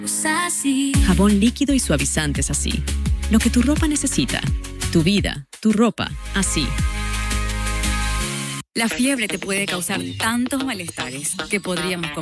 Así. Jabón líquido y suavizantes Así. Lo que tu ropa necesita. Tu vida, tu ropa, Así. La fiebre te puede causar tantos malestares que podríamos